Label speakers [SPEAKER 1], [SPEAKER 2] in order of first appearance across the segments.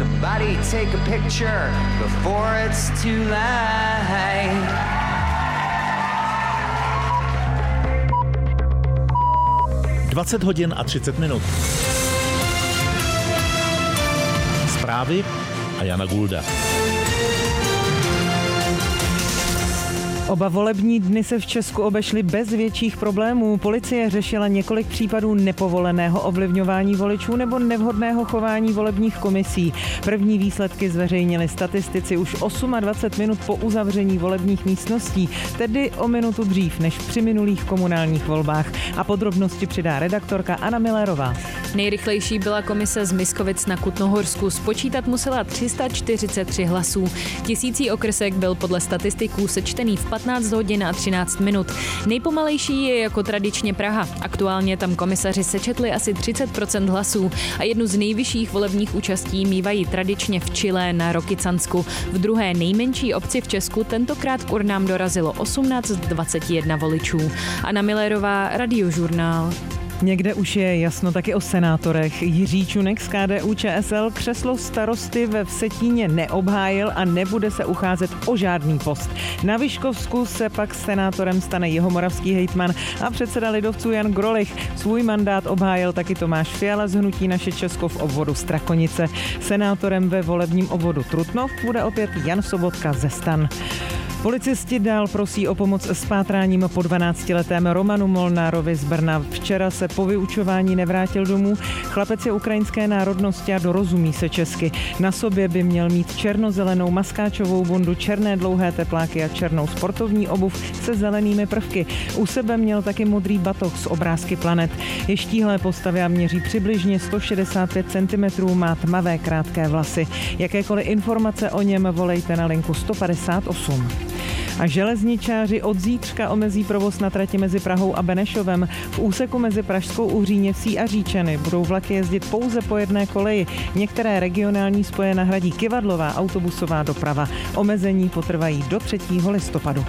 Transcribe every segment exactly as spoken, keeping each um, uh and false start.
[SPEAKER 1] Somebody take a picture before it's too late.
[SPEAKER 2] dvacet hodin a třicet minut. Zprávy a Jana Gulda.
[SPEAKER 3] Oba volební dny se v Česku obešly bez větších problémů. Policie řešila několik případů nepovoleného ovlivňování voličů nebo nevhodného chování volebních komisí. První výsledky zveřejnili statistici už dvacet osm minut po uzavření volebních místností, tedy o minutu dřív než při minulých komunálních volbách. A podrobnosti přidá redaktorka Anna Millerová.
[SPEAKER 4] Nejrychlejší byla komise z Miskovic na Kutnohorsku. Spočítat musela tři sta čtyřicet tři hlasů. Tisící okrsek byl podle statistiků sečtený v patnáct hodin a třináct minut. Nejpomalejší je jako tradičně Praha. Aktuálně tam komisaři sečetli asi třicet procent hlasů a jednu z nejvyšších volebních účastí mívají tradičně v Chile na Rokycansku. V druhé nejmenší obci v Česku tentokrát k urnám dorazilo osmnáct z dvaceti jednoho voličů. Anna Millerová, Radiožurnál.
[SPEAKER 3] Někde už je jasno taky o senátorech. Jiří Čunek z K D U Č S L křeslo starosty ve Vsetíně neobhájil a nebude se ucházet o žádný post. Na Vyškovsku se pak senátorem stane jihomoravský hejtman a předseda lidovců Jan Grolich. Svůj mandát obhájil taky Tomáš Fiala z hnutí Naše Česko v obvodu Strakonice. Senátorem ve volebním obvodu Trutnov bude opět Jan Sobotka ze STAN. Policisti dál prosí o pomoc s pátráním po dvanáctiletém Romanu Molnárovi z Brna. Včera se po vyučování nevrátil domů. Chlapec je ukrajinské národnosti a dorozumí se česky. Na sobě by měl mít černozelenou maskáčovou bundu, černé dlouhé tepláky a černou sportovní obuv se zelenými prvky. U sebe měl taky modrý batoh s obrázky planet. Je štíhlé postavy a měří přibližně sto šedesát pět centimetrů, má tmavé krátké vlasy. Jakékoliv informace o něm volejte na linku sto padesát osm. A železničáři od zítřka omezí provoz na trati mezi Prahou a Benešovem. V úseku mezi Pražskou Uhříněvsí a Říčany budou vlaky jezdit pouze po jedné koleji. Některé regionální spoje nahradí kyvadlová autobusová doprava. Omezení potrvají do třetího listopadu.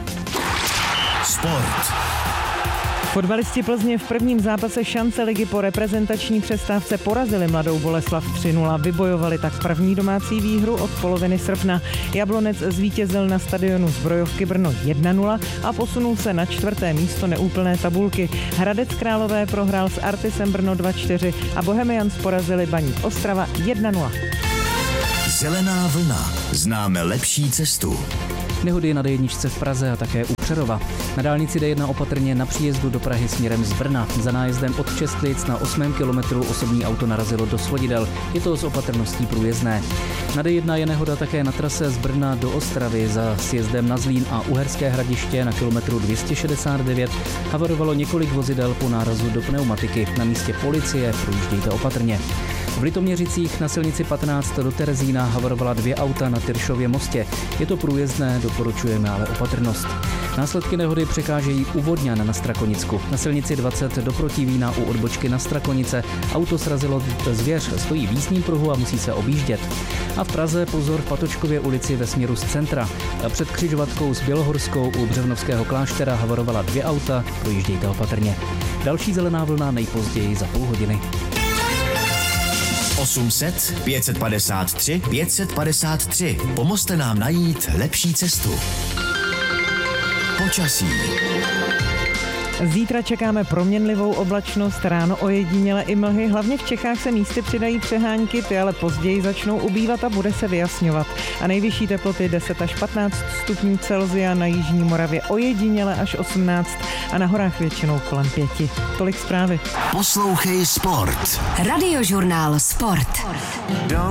[SPEAKER 2] Sport.
[SPEAKER 3] Fotbalisti Plzně v prvním zápase šance ligy po reprezentační přestávce porazili Mladou Boleslav tři nula. Vybojovali tak první domácí výhru od poloviny srpna. Jablonec zvítězil na stadionu Zbrojovky Brno jedna nula a posunul se na čtvrté místo neúplné tabulky. Hradec Králové prohrál s Artisem Brno dva čtyři a Bohemians porazili Baník Ostrava jedna nula.
[SPEAKER 5] Zelená vlna. Známe lepší cestu.
[SPEAKER 6] Nehody na D jedna v Praze a také u Přerova. Na dálnici D jedna opatrně na příjezdu do Prahy směrem z Brna. Za nájezdem od Čestlic na osmém kilometru osobní auto narazilo do svodidel. Je to s opatrností průjezdné. Na D jedna je nehoda také na trase z Brna do Ostravy. Za sjezdem na Zlín a Uherské Hradiště na kilometru dvě stě šedesát devět havarovalo několik vozidel po nárazu do pneumatiky. Na místě policie projíždějte opatrně. V Litoměřicích na silnici patnáct do Terezína havarovala dvě auta na Tyršově mostě. Je to průjezdné, doporučujeme ale opatrnost. Následky nehody překážejí u Vodňan na Strakonicku. Na silnici dvacet do Protivína u odbočky na Strakonice auto srazilo zvěř, stojí v jízdním pruhu a musí se objíždět. A v Praze pozor v Patočkově ulici ve směru z centra. Před křižovatkou s Bělohorskou u Břevnovského kláštera havarovala dvě auta, projíždějte opatrně. Další zelená vlna nejpozději za půl hodiny.
[SPEAKER 5] osm set pět set padesát tři pět set padesát tři. Pomozte nám najít lepší cestu. Počasí.
[SPEAKER 3] Zítra čekáme proměnlivou oblačnost, ráno ojediněle i mlhy, hlavně v Čechách se místy přidají přehánky, ty ale později začnou ubývat a bude se vyjasňovat. A nejvyšší teploty deset až patnáct stupňů Celsia, na jižní Moravě ojediněle až osmnáct a na horách většinou kolem pěti. Tolik zprávy.
[SPEAKER 5] Poslouchej Sport.
[SPEAKER 7] Radiožurnál Sport.